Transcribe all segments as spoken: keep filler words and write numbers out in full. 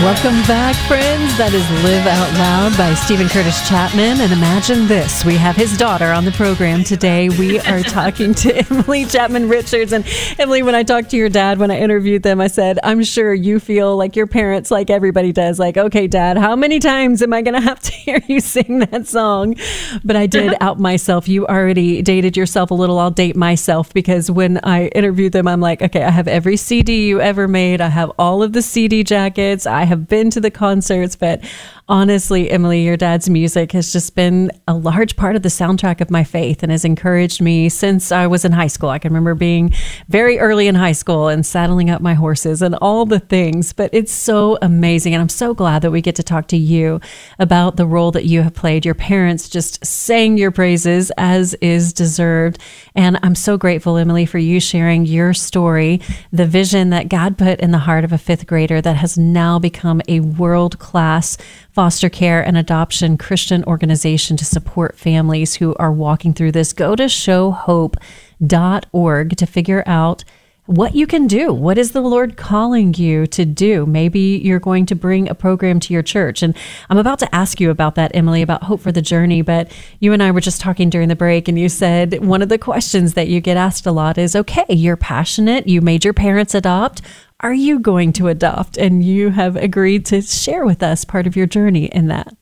Welcome back, friends. That is Live Out Loud by Stephen Curtis Chapman. And imagine this. We have his daughter on the program today. We are talking to Emily Chapman Richards. And Emily, when I talked to your dad, when I interviewed them, I said, I'm sure you feel like your parents, like everybody does, like, okay, Dad, how many times am I going to have to hear you sing that song? But I did out myself. You already dated yourself a little. I'll date myself, because when I interviewed them, I'm like, okay, I have every C D you ever made. I have all of the C D jackets. I have been to the concerts, but honestly, Emily, your dad's music has just been a large part of the soundtrack of my faith and has encouraged me since I was in high school. I can remember being very early in high school and saddling up my horses and all the things, but it's so amazing. And I'm so glad that we get to talk to you about the role that you have played. Your parents just sang your praises as is deserved. And I'm so grateful, Emily, for you sharing your story, the vision that God put in the heart of a fifth grader that has now become a world-class foster care and adoption Christian organization to support families who are walking through this. Go to show hope dot org to figure out what you can do. What is the Lord calling you to do? Maybe you're going to bring a program to your church. And I'm about to ask you about that, Emily, about Hope for the Journey. But you and I were just talking during the break, and you said one of the questions that you get asked a lot is, okay, you're passionate. You made your parents adopt. Are you going to adopt? And you have agreed to share with us part of your journey in that.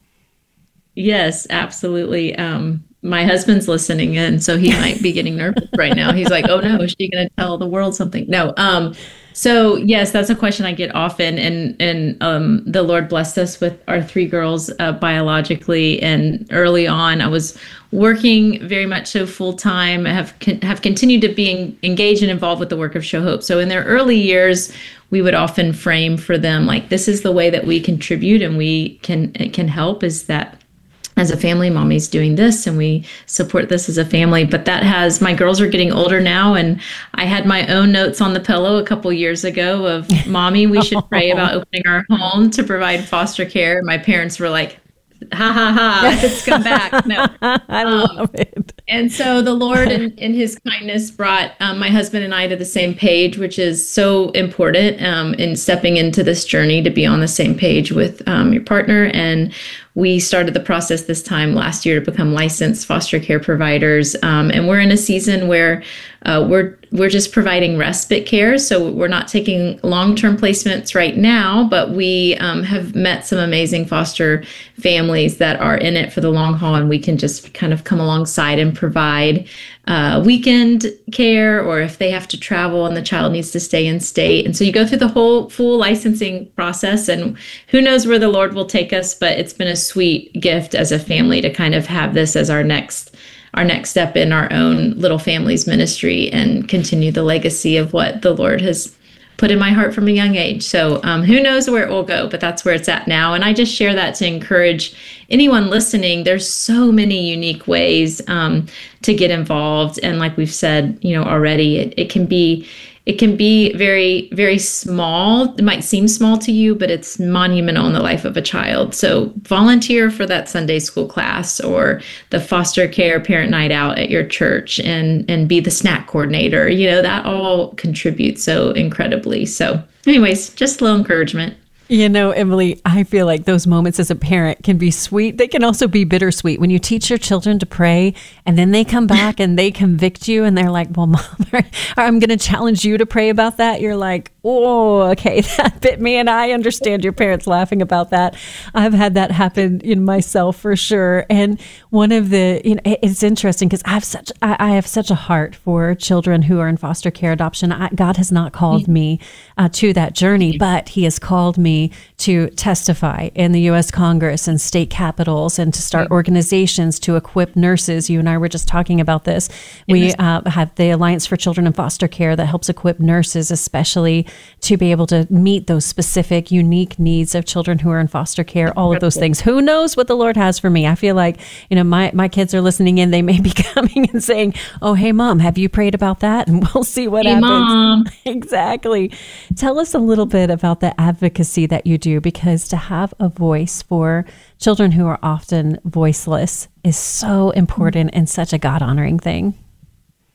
Yes, absolutely. Um, my husband's listening in, so he might be getting nervous right now. He's like, oh no, is she going to tell the world something? No. Um, so yes, that's a question I get often. And, and um, the Lord blessed us with our three girls uh, biologically. And early on, I was working very much so full time. I have con- have continued to be engaged and involved with the work of Show Hope. So in their early years, we would often frame for them like, this is the way that we contribute and we can can help, is that as a family, mommy's doing this and we support this as a family. But that has, my girls are getting older now, and I had my own notes on the pillow a couple years ago of, mommy, we should pray about opening our home to provide foster care. My parents were like, ha ha ha, it's come back. No, I love um, it. And so the Lord in, in his kindness brought um, my husband and I to the same page, which is so important um, in stepping into this journey, to be on the same page with um, your partner. And we started the process this time last year to become licensed foster care providers. Um, and we're in a season where uh, we're we're just providing respite care. So we're not taking long-term placements right now, but we um, have met some amazing foster families that are in it for the long haul, and we can just kind of come alongside and provide uh, weekend care, or if they have to travel and the child needs to stay in state. And so you go through the whole full licensing process, and who knows where the Lord will take us, but it's been a sweet gift as a family to kind of have this as our next our next step in our own little family's ministry and continue the legacy of what the Lord has put in my heart from a young age. So um, who knows where it will go, but that's where it's at now. And I just share that to encourage anyone listening. There's so many unique ways um, to get involved. And like we've said, you know, already, it, it can be It can be very, very small. It might seem small to you, but it's monumental in the life of a child. So volunteer for that Sunday school class or the foster care parent night out at your church, and, and be the snack coordinator. You know, that all contributes so incredibly. So anyways, just a little encouragement. You know, Emily, I feel like those moments as a parent can be sweet. They can also be bittersweet when you teach your children to pray and then they come back and they convict you and they're like, well, Mom, I'm going to challenge you to pray about that. You're like, oh, okay, that bit me. And I understand your parents laughing about that. I've had that happen in myself for sure. And one of the, you know, it's interesting because I have such, I, I have such a heart for children who are in foster care adoption. I, God has not called me uh, to that journey, but he has called me to testify in the U S Congress and state capitals and to start organizations to equip nurses. You and I were just talking about this. We uh, have the Alliance for Children in Foster Care that helps equip nurses, especially to be able to meet those specific, unique needs of children who are in foster care, all of those things. Who knows what the Lord has for me? I feel like, you know, my, my kids are listening in. They may be coming and saying, oh, hey, Mom, have you prayed about that? And we'll see what hey, happens. Mom. Exactly. Tell us a little bit about the advocacy that you do, because to have a voice for children who are often voiceless is so important and such a God-honoring thing.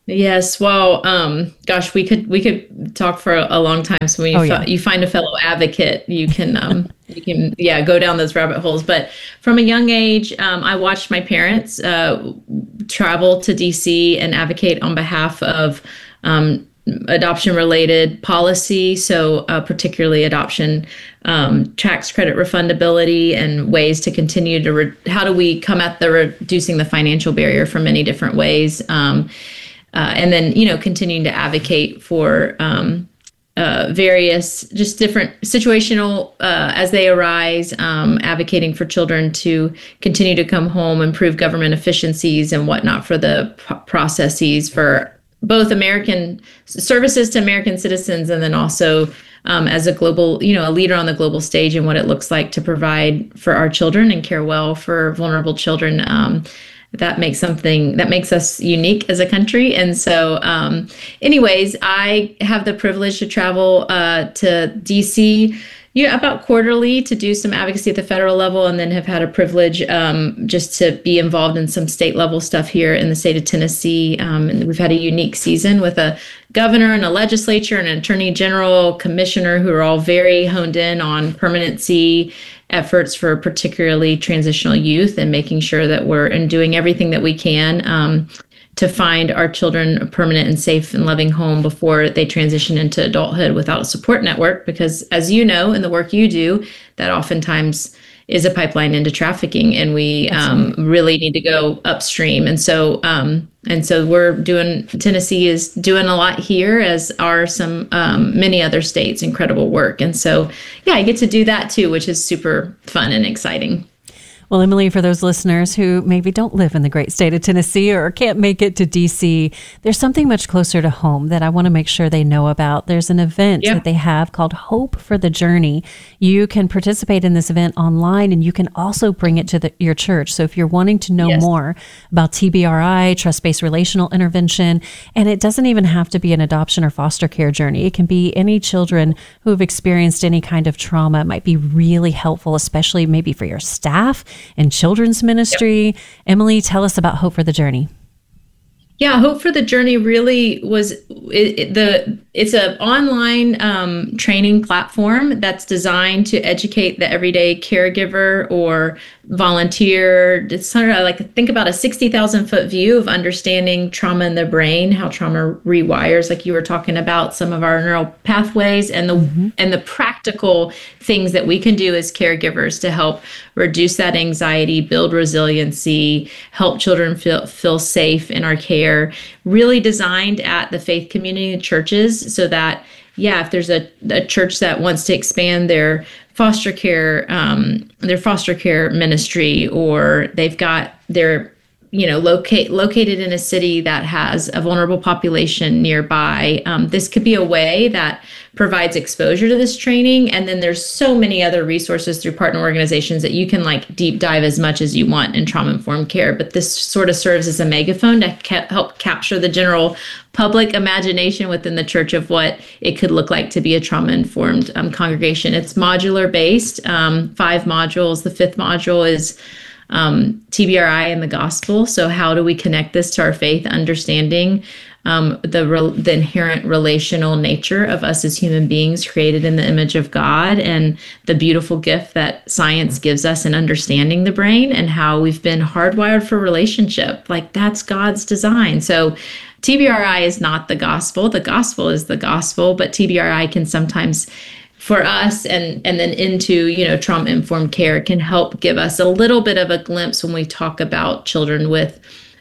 Yes, well, um, gosh, we could we could talk for a, a long time. So when you Oh, fi- yeah. you find a fellow advocate, you can um, you can yeah go down those rabbit holes. But from a young age, um, I watched my parents uh, travel to D C and advocate on behalf of um, adoption related policy. So uh, particularly adoption um, tax credit refundability and ways to continue to re- how do we come at the reducing the financial barrier from many different ways. Um, Uh, and then, you know, continuing to advocate for um, uh, various, just different situational uh, as they arise, um, advocating for children to continue to come home, improve government efficiencies and whatnot for the p- processes for both American services to American citizens, and then also um, as a global, you know, a leader on the global stage and what it looks like to provide for our children and care well for vulnerable children. Um, that makes something that makes us unique as a country. And so um, anyways, I have the privilege to travel uh, to D C yeah, about quarterly to do some advocacy at the federal level, and then have had a privilege um, just to be involved in some state level stuff here in the state of Tennessee. Um, and we've had a unique season with a governor and a legislature and an attorney general commissioner who are all very honed in on permanency efforts for particularly transitional youth, and making sure that we're and doing everything that we can um, to find our children a permanent and safe and loving home before they transition into adulthood without a support network. Because as you know, in the work you do, that oftentimes is a pipeline into trafficking, and we um, really need to go upstream. And so, um, and so we're doing. Tennessee is doing a lot here, as are some um, many other states. Incredible work, and so yeah, I get to do that too, which is super fun and exciting. Well, Emily, for those listeners who maybe don't live in the great state of Tennessee or can't make it to D C, there's something much closer to home that I want to make sure they know about. There's an event Yep. that they have called Hope for the Journey. You can participate in this event online, and you can also bring it to the, your church. So if you're wanting to know Yes. more about T B R I, trust-based relational intervention, and it doesn't even have to be an adoption or foster care journey. It can be any children who have experienced any kind of trauma. It might be really helpful, especially maybe for your staff and children's ministry. Yep. Emily, tell us about Hope for the Journey. Yeah, Hope for the Journey really was it, it, the. It's an online um, training platform that's designed to educate the everyday caregiver or volunteer. It's sort of like think about a sixty thousand foot view of understanding trauma in the brain, how trauma rewires, like you were talking about, some of our neural pathways, and the mm-hmm. and the practical things that we can do as caregivers to help reduce that anxiety, build resiliency, help children feel feel safe in our care. Really designed at the faith community and churches, so that, yeah, if there's a, a church that wants to expand their foster care, um, their foster care ministry, or they've got their, you know, locate located in a city that has a vulnerable population nearby, um, this could be a way that provides exposure to this training. And then there's so many other resources through partner organizations that you can like deep dive as much as you want in trauma-informed care. But this sort of serves as a megaphone to ca- help capture the general public imagination within the church of what it could look like to be a trauma-informed um, congregation. It's modular based, um, five modules. The fifth module is um, T B R I and the gospel. So how do we connect this to our faith, understanding Um, the re- the inherent relational nature of us as human beings created in the image of God, and the beautiful gift that science gives us in understanding the brain and how we've been hardwired for relationship. Like that's God's design. So T B R I is not the gospel. The gospel is the gospel, but T B R I can sometimes, for us and and then into, you know, trauma-informed care, can help give us a little bit of a glimpse when we talk about children with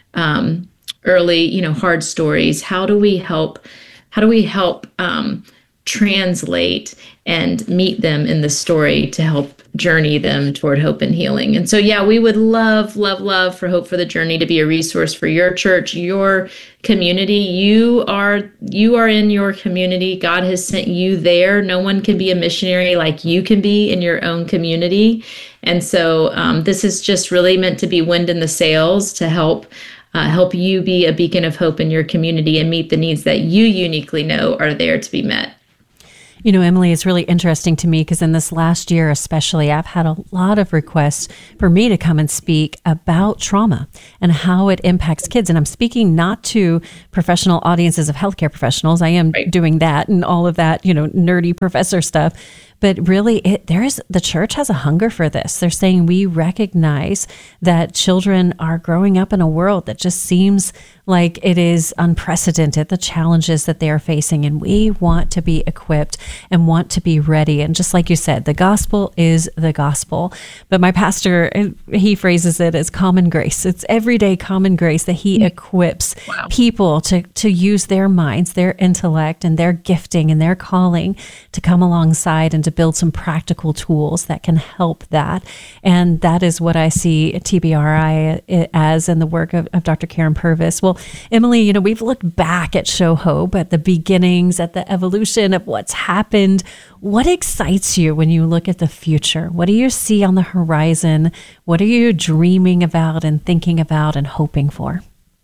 um early, you know, hard stories. How do we help, how do we help um, translate and meet them in the story to help journey them toward hope and healing? And so, yeah, we would love, love, love for Hope for the Journey to be a resource for your church, your community. You are, you are in your community. God has sent you there. No one can be a missionary like you can be in your own community. And so um, this is just really meant to be wind in the sails to help Uh, help you be a beacon of hope in your community and meet the needs that you uniquely know are there to be met. You know, Emily, it's really interesting to me because in this last year especially, I've had a lot of requests for me to come and speak about trauma and how it impacts kids. And I'm speaking not to professional audiences of healthcare professionals. I am right. doing that and all of that, you know, nerdy professor stuff. But really, it, there is the church has a hunger for this. They're saying we recognize that children are growing up in a world that just seems like it is unprecedented, the challenges that they are facing. And we want to be equipped and want to be ready. And just like you said, the gospel is the gospel. But my pastor, he phrases it as common grace. It's everyday common grace that he mm-hmm. equips wow. people to, to use their minds, their intellect, and their gifting and their calling to come alongside and to build some practical tools that can help that. And that is what I see T B R I as in the work of, of Doctor Karen Purvis. Well, Emily, you know, we've looked back at Show Hope, at the beginnings, at the evolution of what's happened. What excites you when you look at the future? What do you see on the horizon? What are you dreaming about and thinking about and hoping for?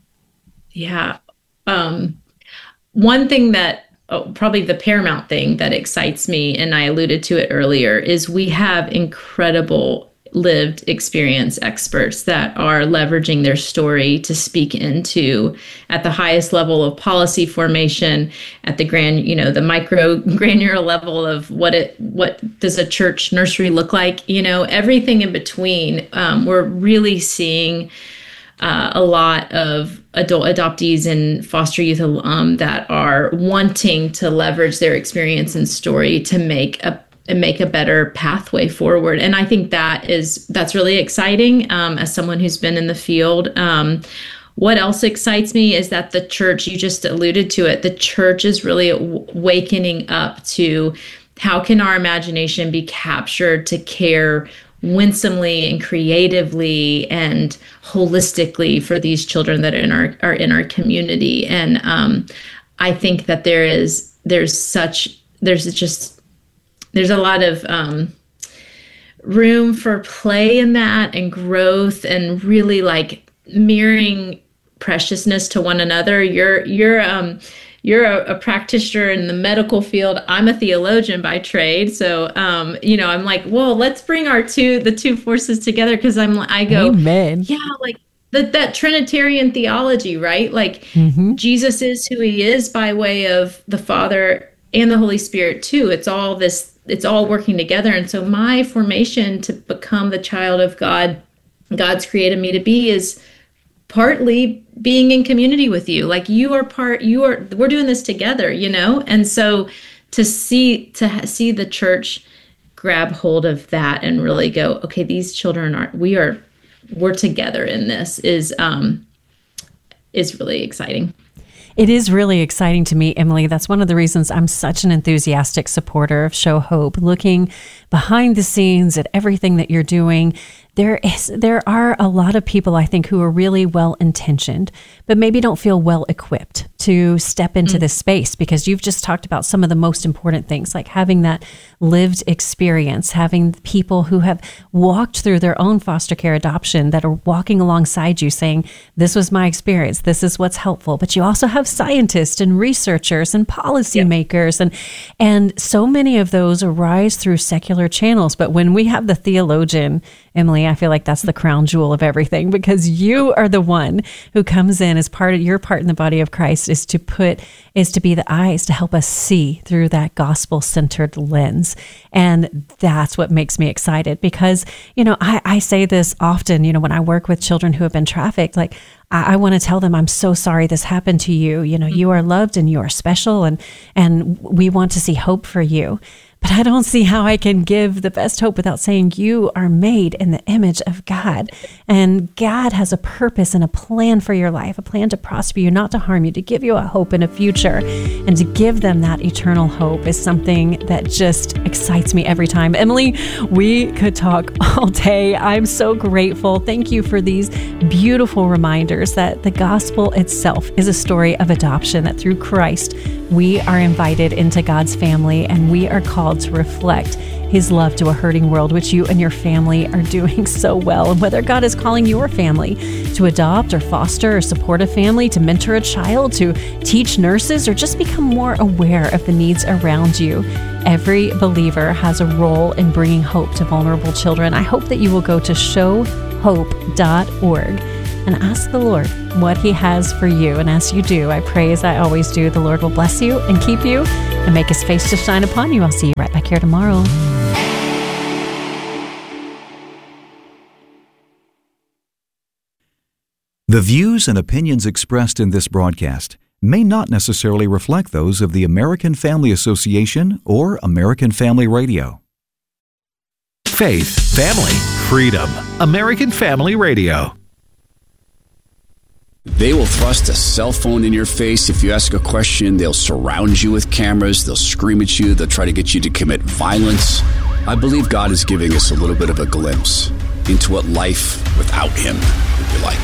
Yeah. Um, one thing that Oh, probably the paramount thing that excites me, and I alluded to it earlier, is we have incredible lived experience experts that are leveraging their story to speak into at the highest level of policy formation, at the grand, you know, the micro granular level of what it, what does a church nursery look like? You know, everything in between. Um, we're really seeing Uh, a lot of adult adoptees and foster youth alum that are wanting to leverage their experience and story to make a and make a better pathway forward. And I think that is that's really exciting um, as someone who's been in the field. Um, what else excites me is that the church, you just alluded to it, the church is really w- wakening up to how can our imagination be captured to care winsomely and creatively and holistically for these children that are in our are in our community. And um, I think that there is there's such there's just there's a lot of um, room for play in that and growth and really like mirroring preciousness to one another. You're you're um You're a, a practitioner in the medical field. I'm a theologian by trade. So, um, you know, I'm like, well, let's bring our two, the two forces together. Cause I'm, I go, Amen. yeah, like that, that Trinitarian theology, right? Like mm-hmm. Jesus is who he is by way of the Father and the Holy Spirit too. It's all this, it's all working together. And so my formation to become the child of God, God's created me to be is partly being in community with you. Like you are part, you are, we're doing this together, you know? And so to see, to see the church grab hold of that and really go, okay, these children are, we are, we're together in this is, um, is really exciting. It is really exciting to me, Emily. That's one of the reasons I'm such an enthusiastic supporter of Show Hope, looking behind the scenes at everything that you're doing. There is, there are a lot of people, I think, who are really well-intentioned, but maybe don't feel well-equipped to step into mm. this space, because you've just talked about some of the most important things, like having that lived experience, having people who have walked through their own foster care adoption that are walking alongside you saying, this was my experience, this is what's helpful. But you also have scientists and researchers and policymakers, yeah. and and so many of those arise through secular channels. But when we have the theologian, Emily, I feel like that's the crown jewel of everything, because you are the one who comes in as part of your part in the body of Christ is to put, is to be the eyes to help us see through that gospel-centered lens. And that's what makes me excited, because, you know, I, I say this often, you know, when I work with children who have been trafficked, like, I, I want to tell them, I'm so sorry this happened to you. You know, you are loved and you are special, and, and we want to see hope for you. But I don't see how I can give the best hope without saying you are made in the image of God. And God has a purpose and a plan for your life, a plan to prosper you, not to harm you, to give you a hope and a future. And to give them that eternal hope is something that just excites me every time. Emily, we could talk all day. I'm so grateful. Thank you for these beautiful reminders that the gospel itself is a story of adoption, that through Christ, we are invited into God's family, and we are called to reflect His love to a hurting world, which you and your family are doing so well. And whether God is calling your family to adopt or foster or support a family, to mentor a child, to teach nurses, or just become more aware of the needs around you, every believer has a role in bringing hope to vulnerable children. I hope that you will go to show hope dot org and ask the Lord what He has for you. And as you do, I pray, as I always do, the Lord will bless you and keep you and make His face to shine upon you. I'll see you right back here tomorrow. The views and opinions expressed in this broadcast may not necessarily reflect those of the American Family Association or American Family Radio. Faith, family, freedom. American Family Radio. They will thrust a cell phone in your face if you ask a question. They'll surround you with cameras. They'll scream at you. They'll try to get you to commit violence. I believe God is giving us a little bit of a glimpse into what life without Him would be like.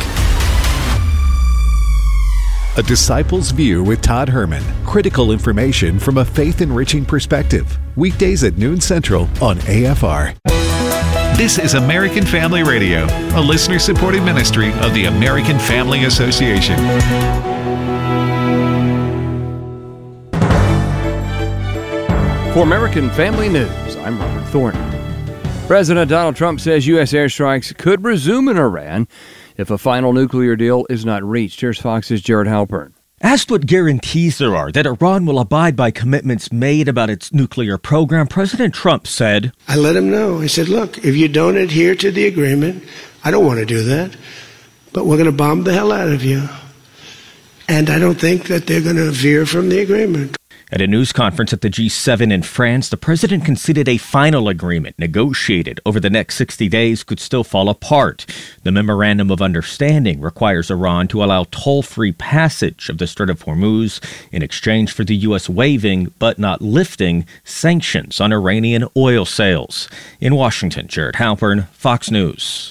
A Disciple's View with Todd Herman. Critical information from a faith-enriching perspective. Weekdays at noon Central on A F R. This is American Family Radio, a listener-supported ministry of the American Family Association. For American Family News, I'm Robert Thornton. President Donald Trump says U S airstrikes could resume in Iran if a final nuclear deal is not reached. Here's Fox's Jared Halpern. Asked what guarantees there are that Iran will abide by commitments made about its nuclear program, President Trump said, I let him know. I said, look, if you don't adhere to the agreement, I don't want to do that, but we're going to bomb the hell out of you. And I don't think that they're going to veer from the agreement. At a news conference at the G seven in France, the president conceded a final agreement negotiated over the next sixty days could still fall apart. The Memorandum of Understanding requires Iran to allow toll-free passage of the Strait of Hormuz in exchange for the U S waiving, but not lifting, sanctions on Iranian oil sales. In Washington, Jared Halpern, Fox News.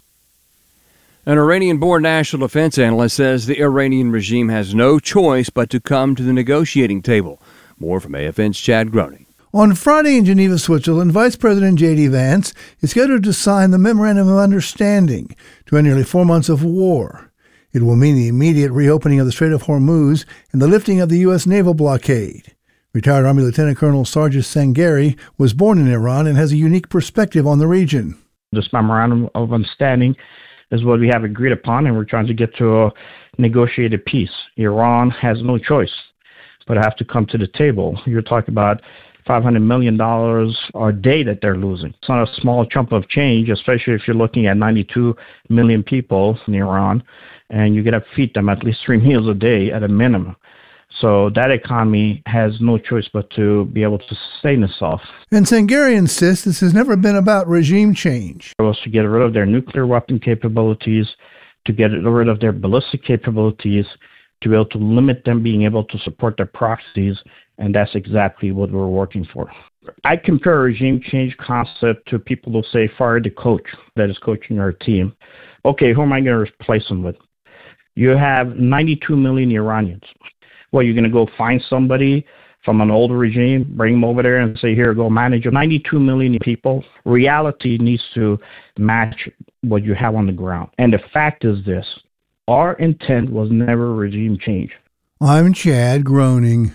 An Iranian-born national defense analyst says the Iranian regime has no choice but to come to the negotiating table. More from A F N's Chad Groening. On Friday in Geneva, Switzerland, Vice President J D Vance is scheduled to sign the Memorandum of Understanding to end nearly four months of war. It will mean the immediate reopening of the Strait of Hormuz and the lifting of the U S naval blockade. Retired Army Lieutenant Colonel Sargis Sangari was born in Iran and has a unique perspective on the region. This Memorandum of Understanding is what we have agreed upon, and we're trying to get to a negotiated peace. Iran has no choice but have to come to the table. You're talking about five hundred million dollars a day that they're losing. It's not a small chunk of change, especially if you're looking at ninety-two million people in Iran, and you got to feed them at least three meals a day at a minimum. So that economy has no choice but to be able to sustain itself. And Sangari insists this has never been about regime change. It was to get rid of their nuclear weapon capabilities, to get rid of their ballistic capabilities, to be able to limit them being able to support their proxies, and that's exactly what we're working for. I compare regime change concept to people who say, fire the coach that is coaching our team. Okay, who am I going to replace them with? You have ninety-two million Iranians. Well, you're going to go find somebody from an old regime, bring them over there and say, here, go manage ninety-two million people. Reality needs to match what you have on the ground. And the fact is this. Our intent was never regime change. I'm Chad Groening.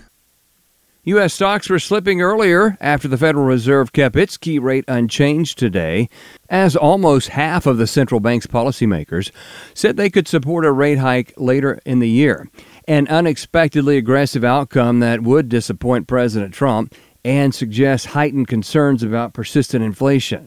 U S stocks were slipping earlier after the Federal Reserve kept its key rate unchanged today, as almost half of the central bank's policymakers said they could support a rate hike later in the year. An unexpectedly aggressive outcome that would disappoint President Trump and suggest heightened concerns about persistent inflation.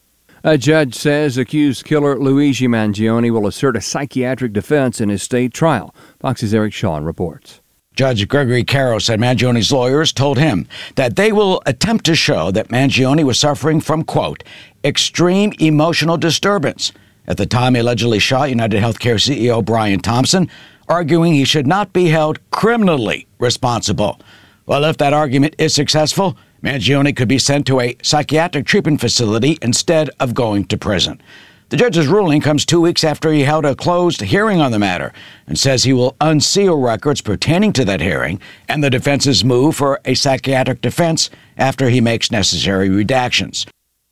A judge says accused killer Luigi Mangione will assert a psychiatric defense in his state trial. Fox's Eric Shawn reports. Judge Gregory Caro said Mangione's lawyers told him that they will attempt to show that Mangione was suffering from, quote, extreme emotional disturbance at the time he allegedly shot United Healthcare C E O Brian Thompson, arguing he should not be held criminally responsible. Well, if that argument is successful, Mangione could be sent to a psychiatric treatment facility instead of going to prison. The judge's ruling comes two weeks after he held a closed hearing on the matter and says he will unseal records pertaining to that hearing and the defense's move for a psychiatric defense after he makes necessary redactions.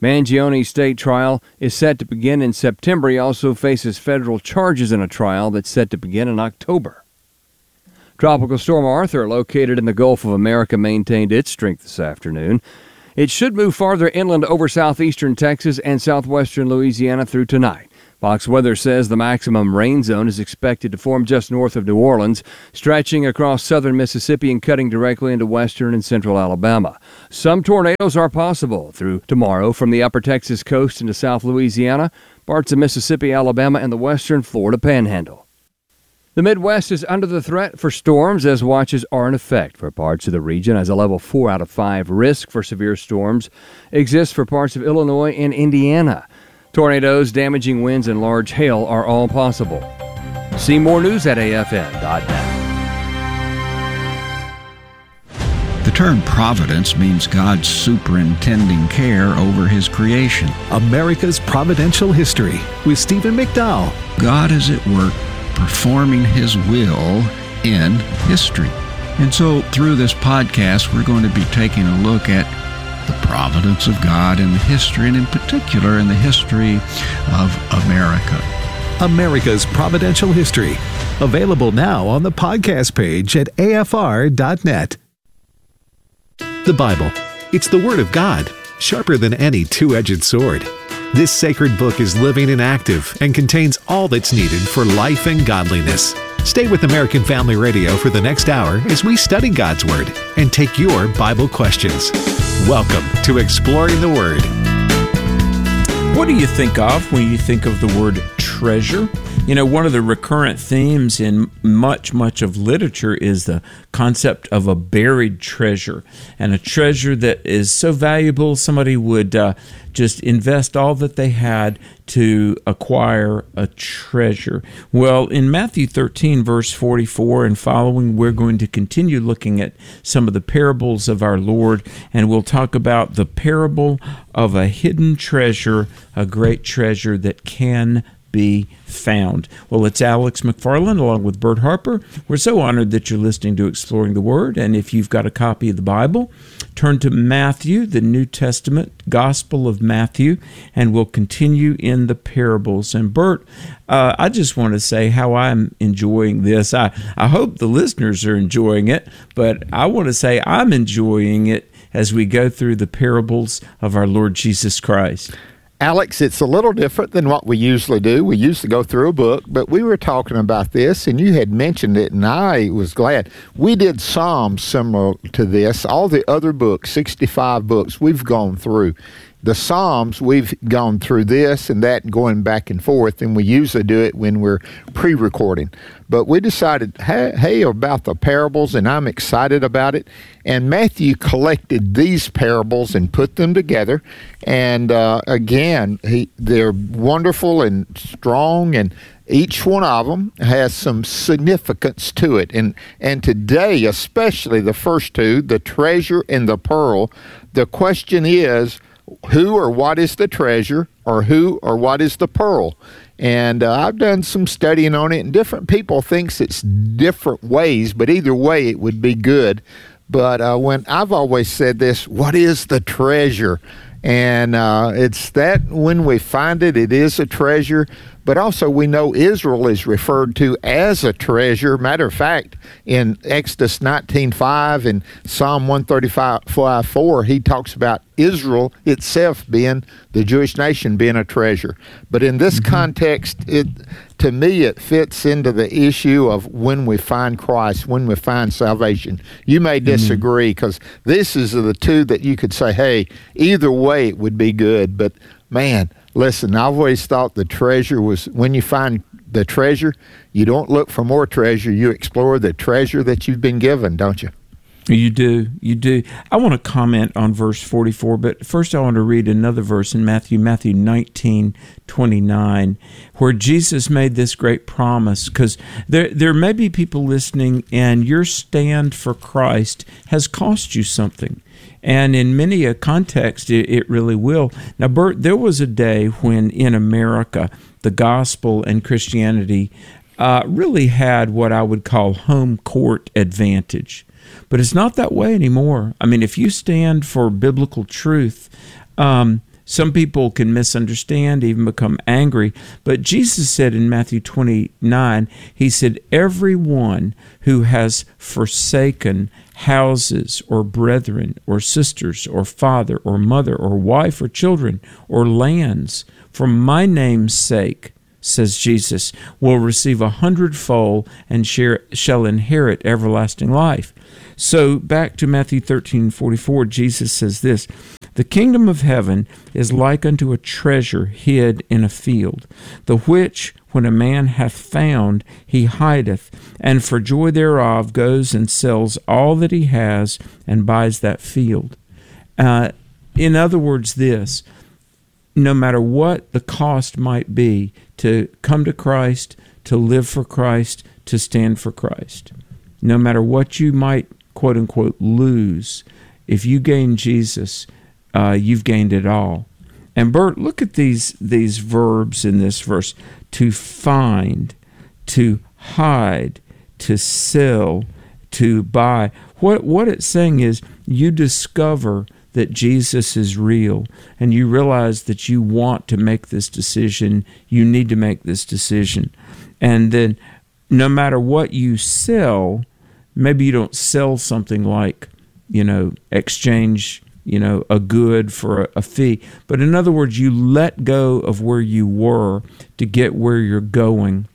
Mangione's state trial is set to begin in September. He also faces federal charges in a trial that's set to begin in October. Tropical Storm Arthur, located in the Gulf of America, maintained its strength this afternoon. It should move farther inland over southeastern Texas and southwestern Louisiana through tonight. Fox Weather says the maximum rain zone is expected to form just north of New Orleans, stretching across southern Mississippi and cutting directly into western and central Alabama. Some tornadoes are possible through tomorrow from the upper Texas coast into South Louisiana, parts of Mississippi, Alabama, and the western Florida Panhandle. The Midwest is under the threat for storms as watches are in effect for parts of the region as a level four out of five risk for severe storms exists for parts of Illinois and Indiana. Tornadoes, damaging winds, and large hail are all possible. See more news at A F N dot net. The term providence means God's superintending care over His creation. America's Providential History with Stephen McDowell. God is at work performing His will in history. And so through this podcast, we're going to be taking a look at the providence of God in the history, and in particular in the history of America. America's Providential History. Available now on the podcast page at A F R dot net. The Bible. It's the Word of God, sharper than any two-edged sword. This sacred book is living and active and contains all that's needed for life and godliness. Stay with American Family Radio for the next hour as we study God's Word and take your Bible questions. Welcome to Exploring the Word. What do you think of when you think of the word treasure? You know, one of the recurrent themes in much, much of literature is the concept of a buried treasure, and a treasure that is so valuable somebody would uh, just invest all that they had to acquire a treasure. Well, in Matthew thirteen, verse forty-four and following, we're going to continue looking at some of the parables of our Lord, and we'll talk about the parable of a hidden treasure, a great treasure that can be found. Well, it's Alex McFarland along with Bert Harper. We're so honored that you're listening to Exploring the Word, and if you've got a copy of the Bible, turn to Matthew, the New Testament, Gospel of Matthew, and we'll continue in the parables. And Bert, uh, I just want to say how I'm enjoying this. I, I hope the listeners are enjoying it, but I want to say I'm enjoying it as we go through the parables of our Lord Jesus Christ. Alex, it's a little different than what we usually do. We used to go through a book, but we were talking about this, and you had mentioned it, and I was glad. We did Psalms similar to this. All the other books, sixty-five books, we've gone through. The Psalms, we've gone through this and that, going back and forth, and we usually do it when we're pre-recording. But we decided, hey, hey, about the parables, and I'm excited about it. And Matthew collected these parables and put them together. And uh, again, he, they're wonderful and strong, and each one of them has some significance to it. And, and today, especially the first two, the treasure and the pearl, the question is, who or what is the treasure, or who or what is the pearl? And uh, I've done some studying on it, and different people thinks it's different ways, but either way it would be good. But uh, when I've always said this, what is the treasure? And uh, it's that when we find it, it is a treasure. But also we know Israel is referred to as a treasure. Matter of fact, in Exodus nineteen five and Psalm one thirty-five four, he talks about Israel itself being, the Jewish nation being a treasure. But in this mm-hmm. context, it to me, it fits into the issue of when we find Christ, when we find salvation. You may disagree, because mm-hmm. this is the two that you could say, hey, either way it would be good. But man, listen, I've always thought the treasure was, when you find the treasure, you don't look for more treasure. You explore the treasure that you've been given, don't you? You do. You do. I want to comment on verse forty-four, but first I want to read another verse in Matthew, Matthew nineteen twenty-nine, where Jesus made this great promise, because there, there may be people listening, and your stand for Christ has cost you something. And in many a context, it, it really will. Now, Bert, there was a day when in America, the gospel and Christianity uh, really had what I would call home court advantage. But it's not that way anymore. I mean, if you stand for biblical truth, um, Some people can misunderstand, even become angry. But Jesus said in Matthew twenty-nine, he said, everyone who has forsaken houses or brethren or sisters or father or mother or wife or children or lands for my name's sake, says Jesus, will receive a hundredfold and share, shall inherit everlasting life. So back to Matthew thirteen forty-four, Jesus says this, the kingdom of heaven is like unto a treasure hid in a field, the which when a man hath found, he hideth, and for joy thereof goes and sells all that he has and buys that field. Uh, in other words, this, no matter what the cost might be to come to Christ, to live for Christ, to stand for Christ, no matter what you might, quote unquote, lose, if you gain Jesus, uh, you've gained it all. And Bert, look at these these verbs in this verse: to find, to hide, to sell, to buy. What what it's saying is you discover that Jesus is real, and you realize that you want to make this decision, you need to make this decision. And then no matter what you sell, maybe you don't sell something like, you know, exchange, you know, a good for a, a fee. But in other words, you let go of where you were to get where you're going.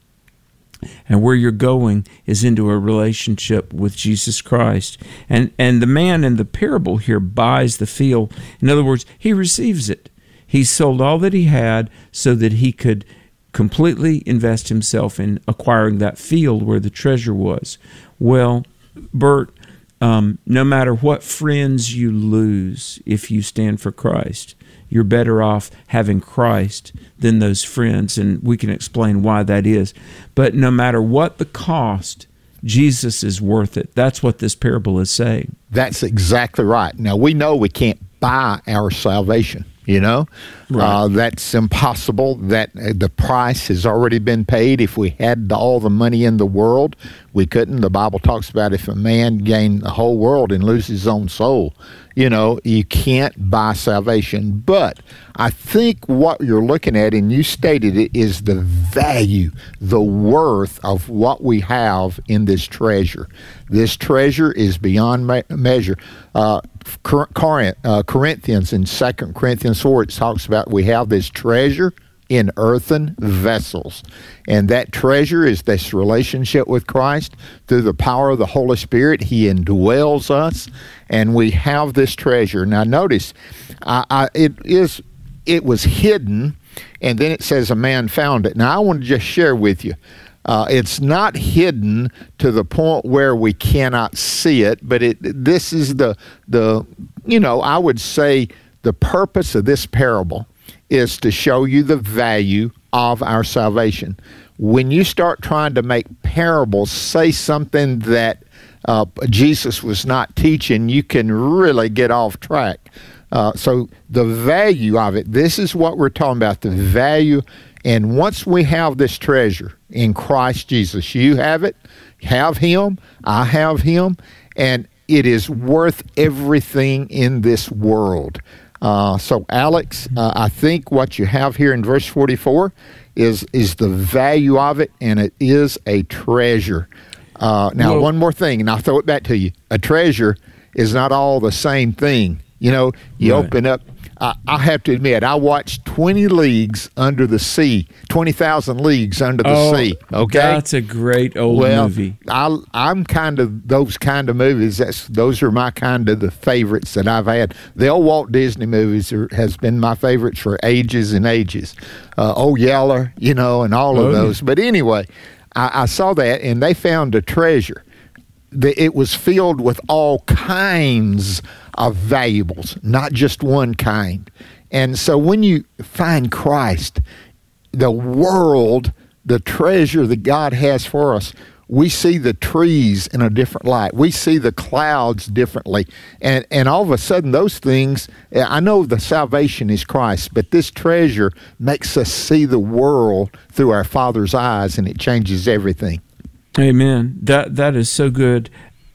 And where you're going is into a relationship with Jesus Christ. And and the man in the parable here buys the field. In other words, he receives it. He sold all that he had so that he could completely invest himself in acquiring that field where the treasure was. Well, Bert, um, no matter what friends you lose if you stand for Christ, you're better off having Christ than those friends, and we can explain why that is. But no matter what the cost, Jesus is worth it. That's what this parable is saying. That's exactly right. Now, we know we can't buy our salvation, you know. Right. Uh, that's impossible. That uh, the price has already been paid. If we had all the money in the world, we couldn't. The Bible talks about if a man gain the whole world and lose his own soul, you know, you can't buy salvation. But I think what you're looking at, and you stated it, is the value, the worth of what we have in this treasure. This treasure is beyond me- measure. Uh, Corinth, uh, Corinthians in Second Corinthians four, it talks about we have this treasure in earthen vessels. And that treasure is this relationship with Christ. Through the power of the Holy Spirit, He indwells us, and we have this treasure. Now notice, I, I, it is it was hidden, and then it says a man found it. Now I want to just share with you, uh, it's not hidden to the point where we cannot see it, but it this is the, the you know, I would say the purpose of this parable is to show you the value of our salvation. When you start trying to make parables say something that uh, Jesus was not teaching, you can really get off track. Uh, so the value of it, this is what we're talking about, the value. And once we have this treasure in Christ Jesus, you have it, have Him, I have Him, and it is worth everything in this world. Uh, so, Alex, uh, I think what you have here in verse forty-four is is the value of it, and it is a treasure. Uh, now, well, one more thing, and I'll throw it back to you. A treasure is not all the same thing. You know, you right. open up, I, I have to admit, I watched twenty leagues under the sea, twenty thousand leagues under the oh, sea, okay? That's a great old well, movie. I, I'm kind of, those kind of movies, that's those are my kind of the favorites that I've had. The old Walt Disney movies are, has been my favorites for ages and ages. Uh, Old Yeller, you know, and all of oh, those. Yeah. But anyway, I, I saw that, and they found a treasure. The, it was filled with all kinds of valuables, not just one kind. And so when you find Christ, the world, the treasure that God has for us, we see the trees in a different light. We see the clouds differently. And and all of a sudden those things, I know the salvation is Christ, but this treasure makes us see the world through our Father's eyes, and it changes everything. Amen. That that is so good.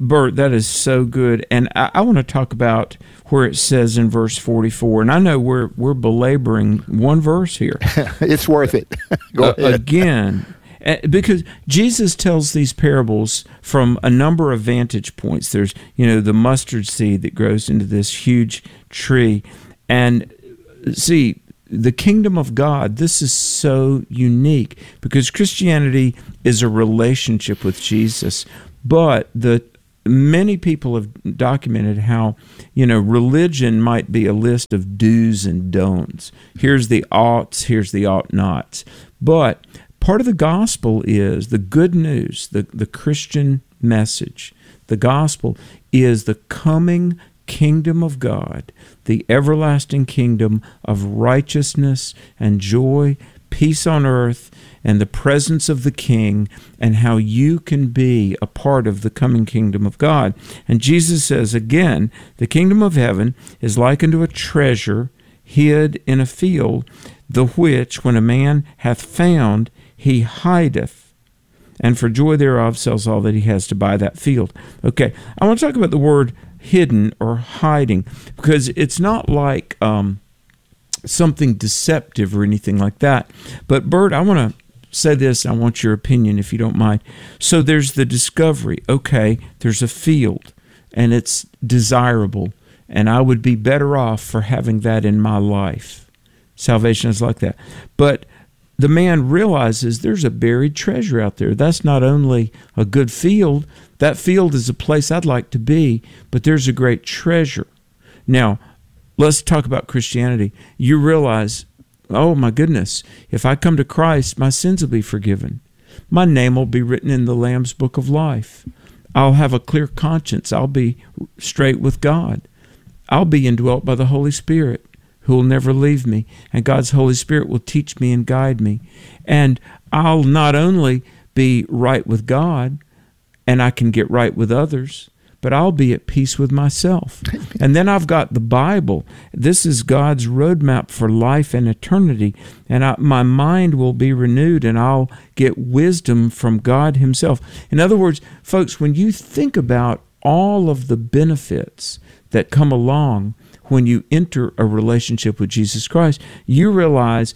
Bert, that is so good. And I, I want to talk about where it says in verse forty-four. And I know we're we're belaboring one verse here. It's worth it. Go uh, ahead. Again, because Jesus tells these parables from a number of vantage points. There's, you know, the mustard seed that grows into this huge tree. And see, the kingdom of God, this is so unique because Christianity is a relationship with Jesus. But the many people have documented how, you know, religion might be a list of do's and don'ts. Here's the oughts, here's the ought-nots. But part of the gospel is the good news, the, the Christian message. The gospel is the coming kingdom of God, the everlasting kingdom of righteousness and joy, peace on earth, and the presence of the King, and how you can be a part of the coming kingdom of God. And Jesus says again, the kingdom of heaven is like unto a treasure hid in a field, the which, when a man hath found, he hideth, and for joy thereof sells all that he has to buy that field. Okay, I want to talk about the word hidden or hiding, because it's not like um, something deceptive or anything like that. But Bert, I want to say this, I want your opinion if you don't mind. So there's the discovery, okay, there's a field, and it's desirable, and I would be better off for having that in my life. Salvation is like that. But the man realizes there's a buried treasure out there. That's not only a good field, that field is a place I'd like to be, but there's a great treasure. Now, let's talk about Christianity. You realize, oh my goodness, if I come to Christ, my sins will be forgiven. My name will be written in the Lamb's Book of Life. I'll have a clear conscience. I'll be straight with God. I'll be indwelt by the Holy Spirit, who will never leave me, and God's Holy Spirit will teach me and guide me. And I'll not only be right with God, and I can get right with others, but I'll be at peace with myself. And then I've got the Bible. This is God's roadmap for life and eternity, and I, my mind will be renewed, and I'll get wisdom from God himself. In other words, folks, when you think about all of the benefits that come along when you enter a relationship with Jesus Christ, you realize,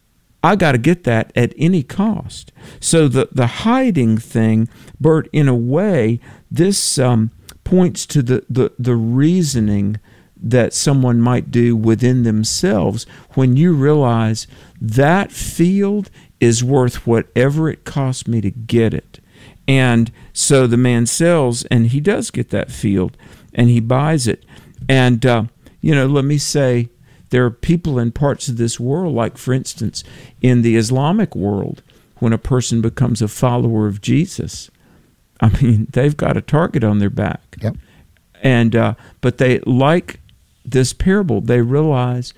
I got to get that at any cost. So the, the hiding thing, Bert, in a way, this um, points to the, the, the reasoning that someone might do within themselves when you realize that field is worth whatever it costs me to get it. And so the man sells, and he does get that field, and he buys it. And uh, you know, let me say, there are people in parts of this world, like, for instance, in the Islamic world, when a person becomes a follower of Jesus, I mean, they've got a target on their back. Yep. And uh, but they, like this parable, they realize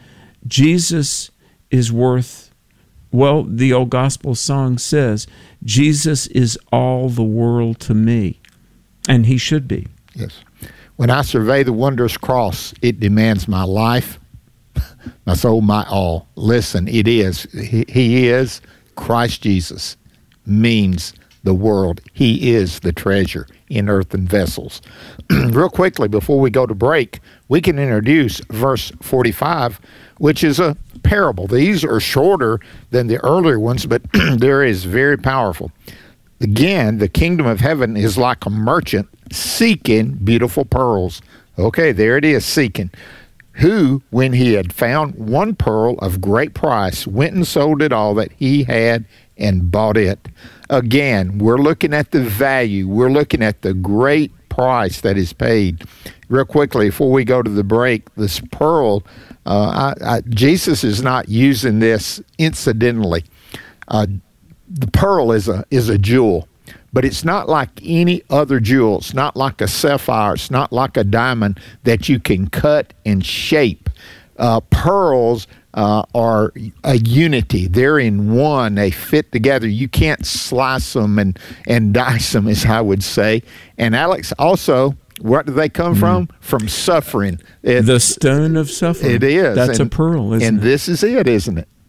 Jesus is worth, well, the old gospel song says, Jesus is all the world to me, and he should be. Yes. When I survey the wondrous cross, it demands my life, my soul, my all. Listen, it is. He, he is Christ Jesus, means the world. He is the treasure in earthen vessels. Real quickly, before we go to break, we can introduce verse forty-five, which is a parable. These are shorter than the earlier ones, but there is very powerful. Again, the kingdom of heaven is like a merchant seeking beautiful pearls. Okay, there it is, seeking. Who, when he had found one pearl of great price, went and sold it all that he had and bought it. Again, we're looking at the value. We're looking at the great price that is paid. Real quickly, before we go to the break, this pearl, uh, I, I, Jesus is not using this incidentally. Uh, the pearl is a is a jewel, but it's not like any other jewel. It's not like a sapphire. It's not like a diamond that you can cut and shape. Uh, pearls uh, are a unity. They're in one. They fit together. You can't slice them and, and dice them, as I would say. And Alex, also, where do they come mm. from? From suffering. It, the stone of suffering. It is. That's and, a pearl, isn't and it? And this is it, isn't it?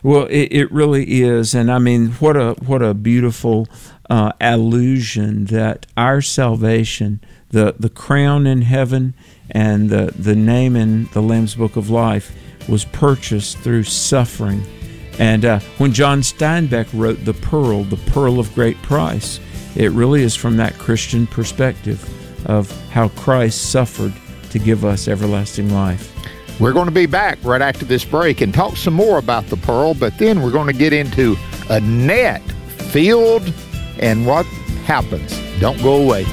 Well, it, it really is, and I mean, what a what a beautiful uh, allusion that our salvation, the the crown in heaven, and the the name in the Lamb's Book of Life, was purchased through suffering. And uh, when John Steinbeck wrote The Pearl, the pearl of great price, it really is from that Christian perspective of how Christ suffered to give us everlasting life. We're going to be back right after this break and talk some more about the pearl, but then we're going to get into a net field and what happens. Don't go away.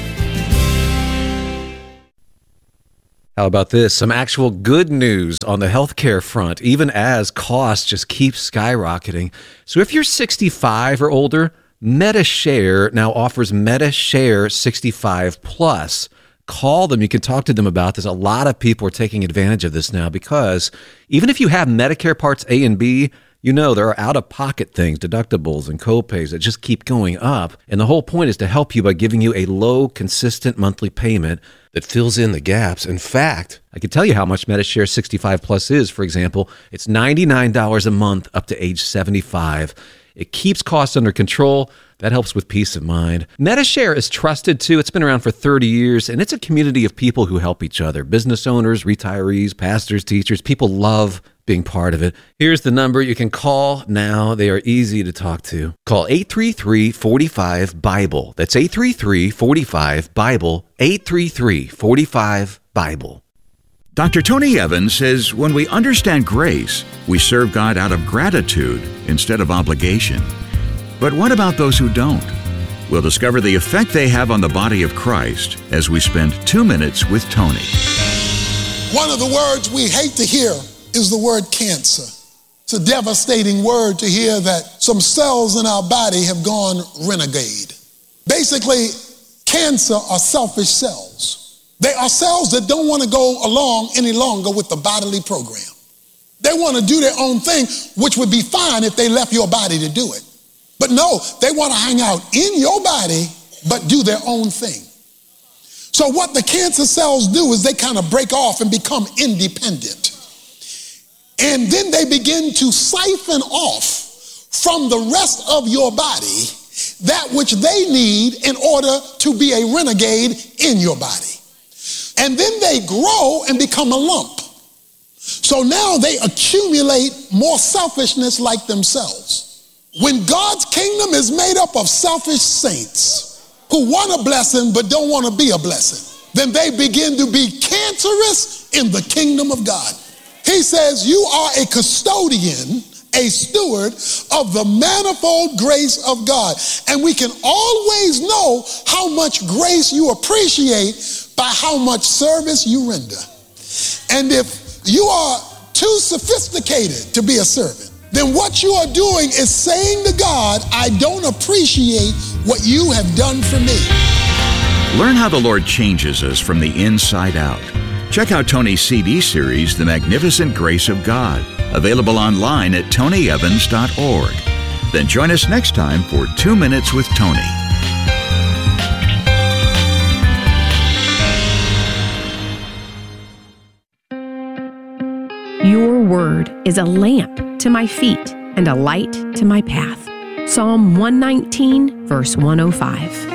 How about this? Some actual good news on the healthcare front, even as costs just keep skyrocketing. So if you're sixty-five or older, Medi-Share now offers Medi-Share sixty-five plus. Call them. You can talk to them about this. A lot of people are taking advantage of this now because even if you have Medicare Parts A and B, you know there are out-of-pocket things, deductibles and copays that just keep going up. And the whole point is to help you by giving you a low, consistent monthly payment that fills in the gaps. In fact, I can tell you how much Medi-Share sixty-five plus is. For example, it's ninety-nine dollars a month up to age seventy-five. It keeps costs under control. That helps with peace of mind. Medi-Share is trusted too. It's been around for thirty years, and it's a community of people who help each other. Business owners, retirees, pastors, teachers. People love being part of it. Here's the number you can call now. They are easy to talk to. Call eight three three, four five, BIBLE. That's eight three three, four five, BIBLE. eight three three, four five, BIBLE. Doctor Tony Evans says when we understand grace, we serve God out of gratitude instead of obligation. But what about those who don't? We'll discover the effect they have on the body of Christ as we spend two minutes with Tony. One of the words we hate to hear is the word cancer. It's a devastating word to hear that some cells in our body have gone renegade. Basically, cancer are selfish cells. They are cells that don't want to go along any longer with the bodily program. They want to do their own thing, which would be fine if they left your body to do it. But no, they want to hang out in your body, but do their own thing. So what the cancer cells do is they kind of break off and become independent. And then they begin to siphon off from the rest of your body that which they need in order to be a renegade in your body. And then they grow and become a lump. So now they accumulate more selfishness like themselves. When God's kingdom is made up of selfish saints who want a blessing but don't want to be a blessing, then they begin to be cancerous in the kingdom of God. He says you are a custodian, a steward of the manifold grace of God. And we can always know how much grace you appreciate by how much service you render. And if you are too sophisticated to be a servant, then what you are doing is saying to God, I don't appreciate what you have done for me. Learn how the Lord changes us from the inside out. Check out Tony's C D series, The Magnificent Grace of God, available online at tony evans dot org. Then join us next time for Two Minutes with Tony. Your word is a lamp to my feet and a light to my path. Psalm one nineteen, verse one oh five.